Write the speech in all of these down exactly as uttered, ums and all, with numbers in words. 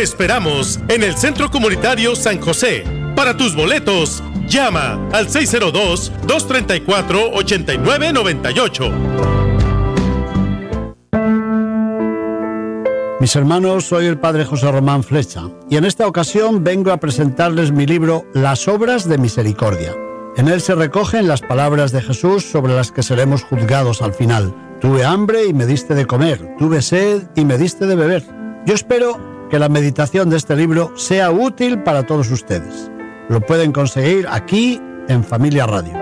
Te esperamos en el Centro Comunitario San José. Para tus boletos, llama al seis cero dos, dos tres cuatro, ocho nueve nueve ocho. Mis hermanos, soy el Padre José Román Flecha y en esta ocasión vengo a presentarles mi libro Las Obras de Misericordia. En él se recogen las palabras de Jesús sobre las que seremos juzgados al final. Tuve hambre y me diste de comer, tuve sed y me diste de beber. Yo espero que la meditación de este libro sea útil para todos ustedes. Lo pueden conseguir aquí en Familia Radio.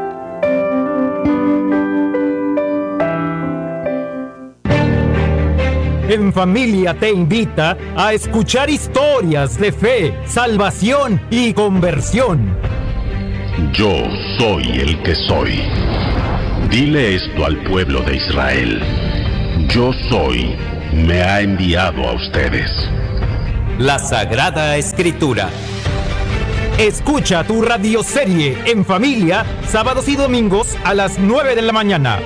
En Familia te invita a escuchar historias de fe, salvación y conversión. Yo soy el que soy. Dile esto al pueblo de Israel. Yo soy, me ha enviado a ustedes. La Sagrada Escritura. Escucha tu radioserie En Familia, sábados y domingos a las nueve de la mañana.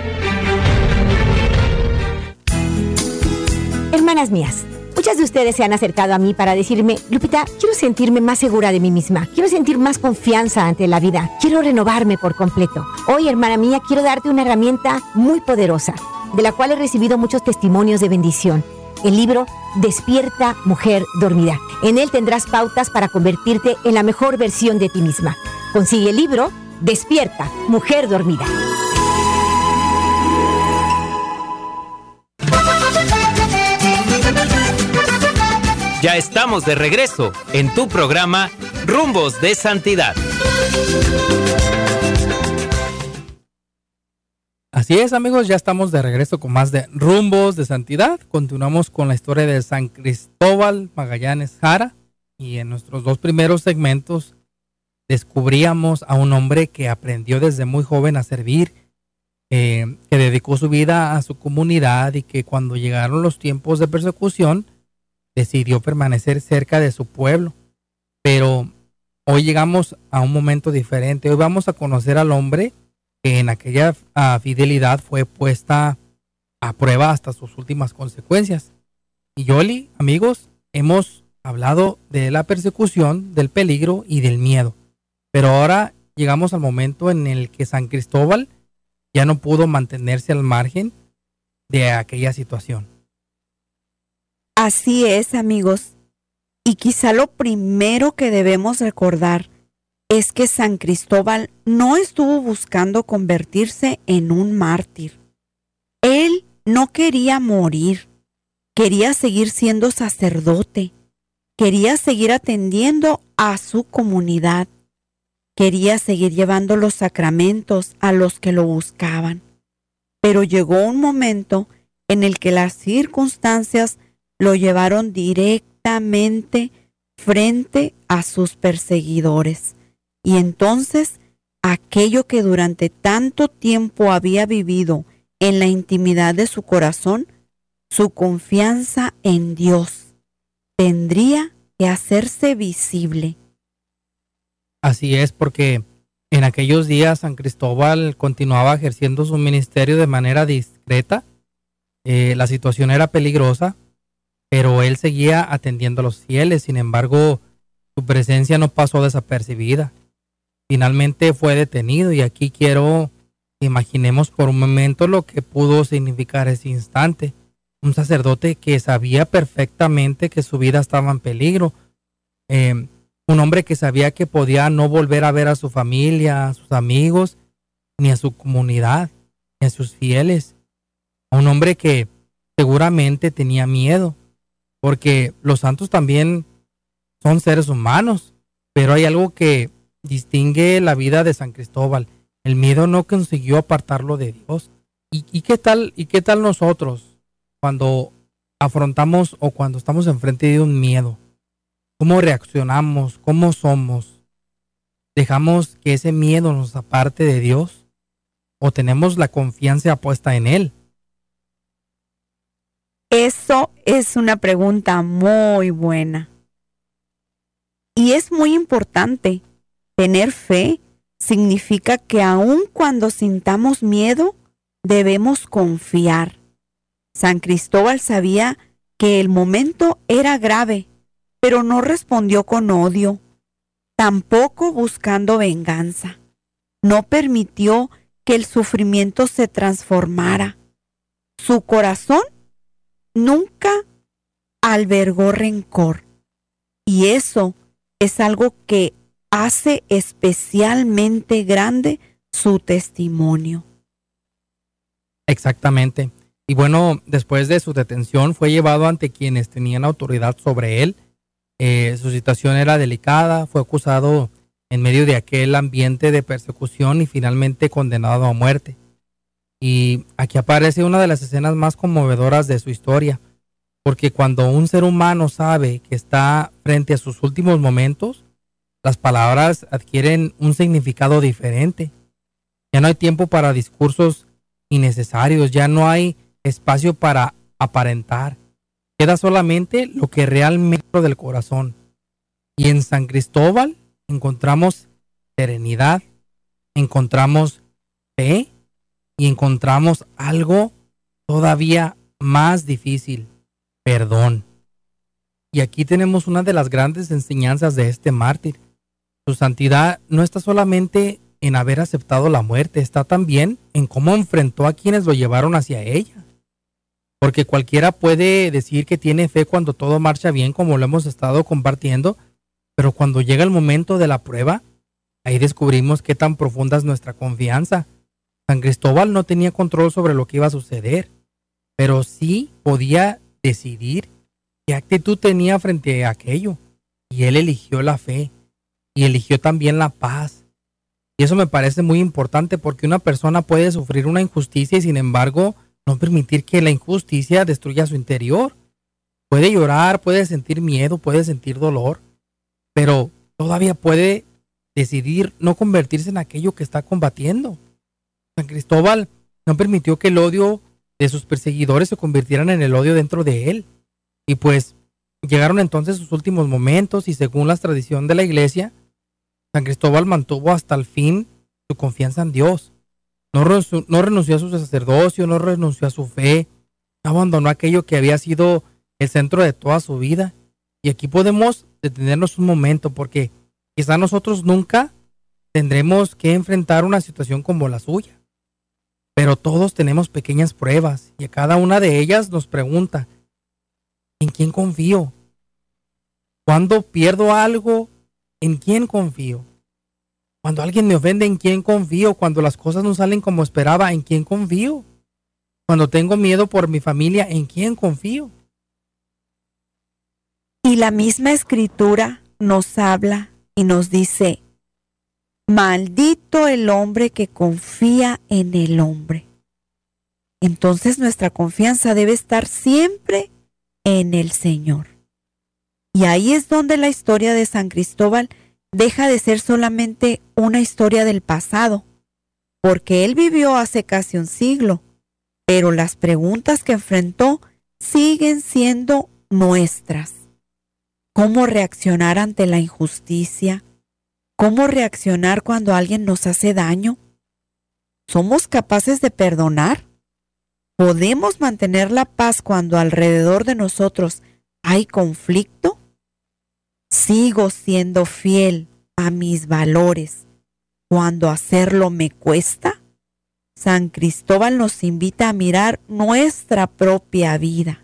Hermanas mías, muchas de ustedes se han acercado a mí para decirme: Lupita, quiero sentirme más segura de mí misma, quiero sentir más confianza ante la vida, quiero renovarme por completo. Hoy, hermana mía, quiero darte una herramienta muy poderosa, de la cual he recibido muchos testimonios de bendición. El libro Despierta, Mujer Dormida. En él tendrás pautas para convertirte en la mejor versión de ti misma. Consigue el libro Despierta, Mujer Dormida. Ya estamos de regreso en tu programa Rumbos de Santidad. Así es, amigos, ya estamos de regreso con más de Rumbos de Santidad. Continuamos con la historia de San Cristóbal Magallanes Jara, y en nuestros dos primeros segmentos descubríamos a un hombre que aprendió desde muy joven a servir, eh, que dedicó su vida a su comunidad y que cuando llegaron los tiempos de persecución decidió permanecer cerca de su pueblo. Pero hoy llegamos a un momento diferente. Hoy vamos a conocer al hombre que en aquella uh, fidelidad fue puesta a prueba hasta sus últimas consecuencias. Y Yoli, amigos, hemos hablado de la persecución, del peligro y del miedo. Pero ahora llegamos al momento en el que San Cristóbal ya no pudo mantenerse al margen de aquella situación. Así es, amigos. Y quizá lo primero que debemos recordar es que San Cristóbal no estuvo buscando convertirse en un mártir. Él no quería morir, quería seguir siendo sacerdote, quería seguir atendiendo a su comunidad, quería seguir llevando los sacramentos a los que lo buscaban. Pero llegó un momento en el que las circunstancias lo llevaron directamente frente a sus perseguidores. Y entonces, aquello que durante tanto tiempo había vivido en la intimidad de su corazón, su confianza en Dios, tendría que hacerse visible. Así es, porque en aquellos días San Cristóbal continuaba ejerciendo su ministerio de manera discreta. Eh, la situación era peligrosa, pero él seguía atendiendo a los fieles. Sin embargo, su presencia no pasó desapercibida. Finalmente fue detenido, y aquí quiero que imaginemos por un momento lo que pudo significar ese instante. Un sacerdote que sabía perfectamente que su vida estaba en peligro. Eh, un hombre que sabía que podía no volver a ver a su familia, a sus amigos, ni a su comunidad, ni a sus fieles. Un hombre que seguramente tenía miedo, porque los santos también son seres humanos, pero hay algo que distingue la vida de San Cristóbal. El miedo no consiguió apartarlo de Dios. ¿Y, y qué tal, y qué tal nosotros cuando afrontamos o cuando estamos enfrente de un miedo? ¿Cómo reaccionamos? ¿Cómo somos? ¿Dejamos que ese miedo nos aparte de Dios? ¿O tenemos la confianza puesta en Él? Eso es una pregunta muy buena. Y es muy importante. Tener fe significa que aun cuando sintamos miedo, debemos confiar. San Cristóbal sabía que el momento era grave, pero no respondió con odio, tampoco buscando venganza. No permitió que el sufrimiento se transformara. Su corazón nunca albergó rencor. Y eso es algo que hace especialmente grande su testimonio. Exactamente. Y bueno, después de su detención fue llevado ante quienes tenían autoridad sobre él. Eh, su situación era delicada, fue acusado en medio de aquel ambiente de persecución y finalmente condenado a muerte. Y aquí aparece una de las escenas más conmovedoras de su historia, porque cuando un ser humano sabe que está frente a sus últimos momentos, las palabras adquieren un significado diferente. Ya no hay tiempo para discursos innecesarios, ya no hay espacio para aparentar. Queda solamente lo que realmente es del corazón. Y en San Cristóbal encontramos serenidad, encontramos fe y encontramos algo todavía más difícil: perdón. Y aquí tenemos una de las grandes enseñanzas de este mártir. Su santidad no está solamente en haber aceptado la muerte, está también en cómo enfrentó a quienes lo llevaron hacia ella. Porque cualquiera puede decir que tiene fe cuando todo marcha bien, como lo hemos estado compartiendo, pero cuando llega el momento de la prueba, ahí descubrimos qué tan profunda es nuestra confianza. San Cristóbal no tenía control sobre lo que iba a suceder, pero sí podía decidir qué actitud tenía frente a aquello. Y él eligió la fe y eligió también la paz. Y eso me parece muy importante, porque una persona puede sufrir una injusticia y sin embargo no permitir que la injusticia destruya su interior. Puede llorar, puede sentir miedo, puede sentir dolor, pero todavía puede decidir no convertirse en aquello que está combatiendo. San Cristóbal no permitió que el odio de sus perseguidores se convirtieran en el odio dentro de él. Y pues llegaron entonces sus últimos momentos y según la tradición de la iglesia, San Cristóbal mantuvo hasta el fin su confianza en Dios. No renunció, no renunció a su sacerdocio, no renunció a su fe, no abandonó aquello que había sido el centro de toda su vida. Y aquí podemos detenernos un momento, porque quizá nosotros nunca tendremos que enfrentar una situación como la suya. Pero todos tenemos pequeñas pruebas y a cada una de ellas nos pregunta: ¿en quién confío? Cuando pierdo algo, ¿en quién confío? Cuando alguien me ofende, ¿en quién confío? Cuando las cosas no salen como esperaba, ¿en quién confío? Cuando tengo miedo por mi familia, ¿en quién confío? Y la misma escritura nos habla y nos dice: maldito el hombre que confía en el hombre. Entonces nuestra confianza debe estar siempre en el Señor. Y ahí es donde la historia de San Cristóbal deja de ser solamente una historia del pasado, porque él vivió hace casi un siglo, pero las preguntas que enfrentó siguen siendo nuestras. ¿Cómo reaccionar ante la injusticia? ¿Cómo reaccionar cuando alguien nos hace daño? ¿Somos capaces de perdonar? ¿Podemos mantener la paz cuando alrededor de nosotros hay conflicto? ¿Sigo siendo fiel a mis valores cuando hacerlo me cuesta? San Cristóbal nos invita a mirar nuestra propia vida.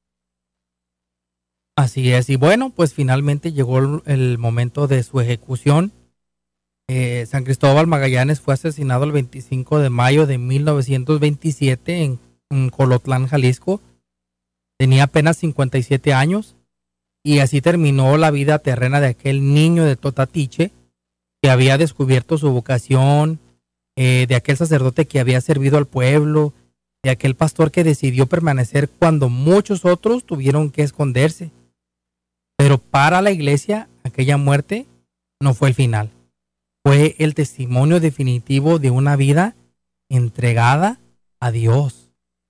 Así es, y bueno, pues finalmente llegó el, el momento de su ejecución. Eh, San Cristóbal Magallanes fue asesinado el veinticinco de mayo de mil novecientos veintisiete en, en Colotlán, Jalisco. Tenía apenas cincuenta y siete años y así terminó la vida terrena de aquel niño de Totatiche que había descubierto su vocación, eh, de aquel sacerdote que había servido al pueblo, de aquel pastor que decidió permanecer cuando muchos otros tuvieron que esconderse. Pero para la iglesia, aquella muerte no fue el final. Fue el testimonio definitivo de una vida entregada a Dios.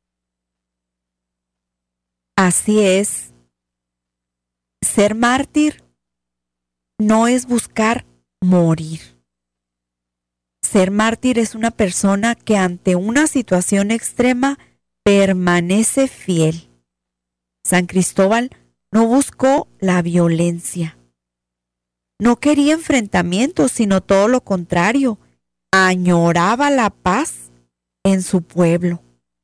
Así es. Ser mártir no es buscar morir. Ser mártir es una persona que ante una situación extrema permanece fiel. San Cristóbal no buscó la violencia. No quería enfrentamientos, sino todo lo contrario. Añoraba la paz en su pueblo.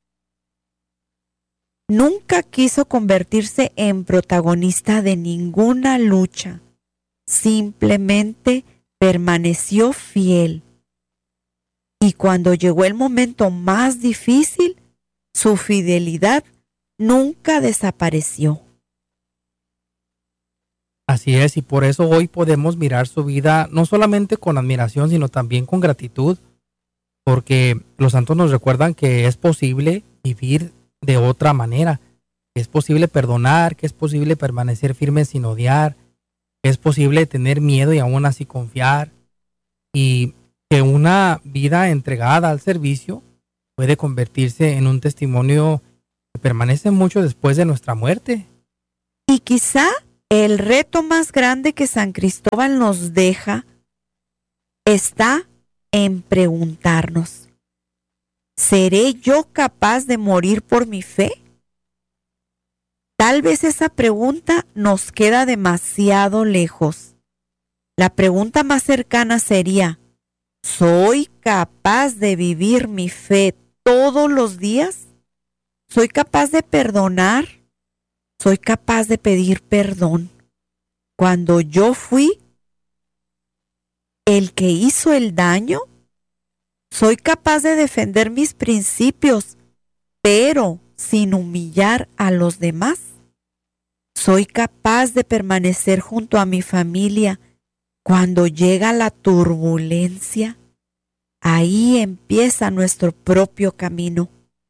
Nunca quiso convertirse en protagonista de ninguna lucha. Simplemente permaneció fiel. Y cuando llegó el momento más difícil, su fidelidad nunca desapareció. Así es, y por eso hoy podemos mirar su vida no solamente con admiración, sino también con gratitud, porque los santos nos recuerdan que es posible vivir de otra manera, que es posible perdonar, que es posible permanecer firme sin odiar, que es posible tener miedo y aún así confiar, y que una vida entregada al servicio puede convertirse en un testimonio que permanece mucho después de nuestra muerte. Y quizá el reto más grande que San Cristóbal nos deja está en preguntarnos: ¿seré yo capaz de morir por mi fe? Tal vez esa pregunta nos queda demasiado lejos. La pregunta más cercana sería: ¿soy capaz de vivir mi fe todos los días? ¿Soy capaz de perdonar? ¿Soy capaz de pedir perdón cuando yo fui el que hizo el daño? ¿Soy capaz de defender mis principios, pero sin humillar a los demás? ¿Soy capaz de permanecer junto a mi familia cuando llega la turbulencia? Ahí empieza nuestro propio camino.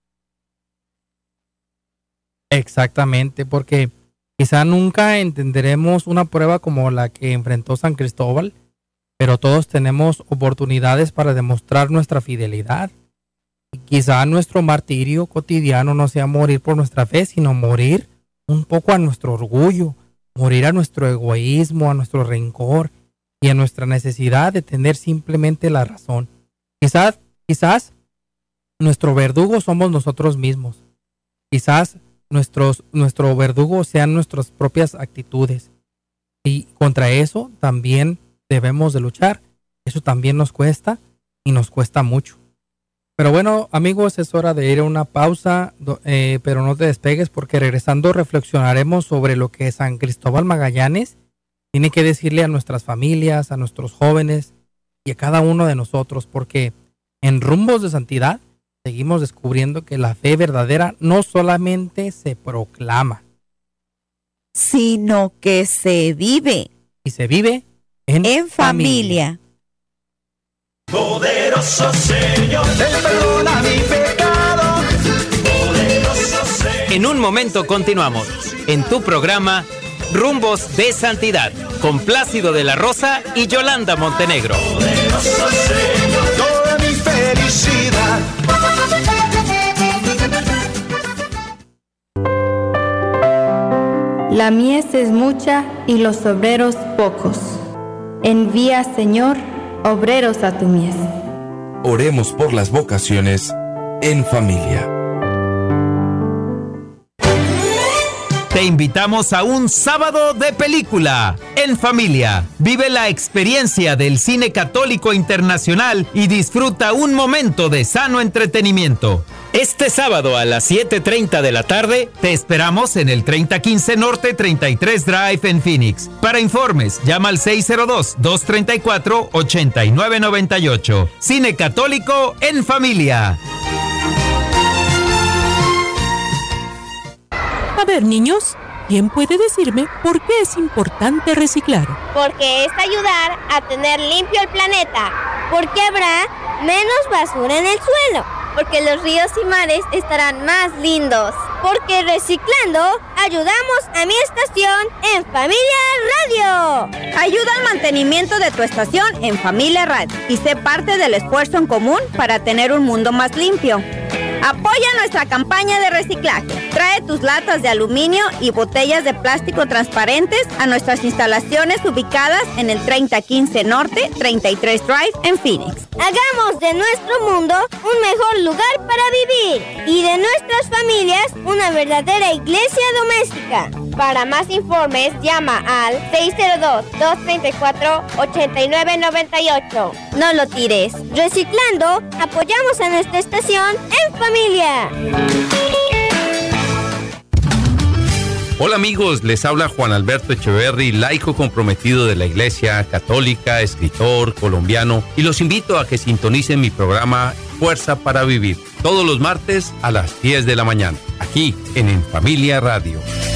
Exactamente, porque quizá nunca entenderemos una prueba como la que enfrentó San Cristóbal, pero todos tenemos oportunidades para demostrar nuestra fidelidad. Y quizá nuestro martirio cotidiano no sea morir por nuestra fe, sino morir un poco a nuestro orgullo, morir a nuestro egoísmo, a nuestro rencor y a nuestra necesidad de tener simplemente la razón. Quizás, quizás nuestro verdugo somos nosotros mismos. Quizás nuestros, nuestro verdugo sean nuestras propias actitudes. Y contra eso también debemos de luchar. Eso también nos cuesta y nos cuesta mucho. Pero bueno, amigos, es hora de ir a una pausa, eh, pero no te despegues porque regresando reflexionaremos sobre lo que San Cristóbal Magallanes tiene que decirle a nuestras familias, a nuestros jóvenes y a cada uno de nosotros, porque en Rumbos de Santidad seguimos descubriendo que la fe verdadera no solamente se proclama, sino que se vive. Y se vive en, en familia. familia. Poderoso Señor, Él perdona mi pecado. Poderoso Señor. En un momento continuamos en tu programa Rumbos de Santidad con Plácido de la Rosa y Yolanda Montenegro. Poderoso Señor, toda mi felicidad. La mies es mucha y los obreros pocos. Envía, Señor, obreros a tu mies. Oremos por las vocaciones en familia. Te invitamos a un sábado de película en familia. Vive la experiencia del cine católico internacional y disfruta un momento de sano entretenimiento. Este sábado a las siete treinta de la tarde te esperamos en el treinta quince Norte treinta y tres Drive en Phoenix. Para informes, llama al seis cero dos, dos tres cuatro, ocho nueve nueve ocho. Cine católico en familia. A ver, niños, ¿quién puede decirme por qué es importante reciclar? Porque es ayudar a tener limpio el planeta. Porque habrá menos basura en el suelo. Porque los ríos y mares estarán más lindos. Porque reciclando, ayudamos a mi estación en Familia Radio. Ayuda al mantenimiento de tu estación en Familia Radio y sé parte del esfuerzo en común para tener un mundo más limpio. Apoya nuestra campaña de reciclaje. Trae tus latas de aluminio y botellas de plástico transparentes a nuestras instalaciones ubicadas en el treinta quince Norte treinta y tres Drive en Phoenix. Hagamos de nuestro mundo un mejor lugar para vivir y de nuestras familias una verdadera iglesia doméstica. Para más informes, llama al seis cero dos, dos tres cuatro, ocho nueve nueve ocho. No lo tires. Reciclando, apoyamos a nuestra estación en familia. Hola amigos, les habla Juan Alberto Echeverry, laico comprometido de la Iglesia Católica, escritor colombiano, y los invito a que sintonicen mi programa Fuerza para Vivir, todos los martes a las diez de la mañana, aquí en En Familia Radio.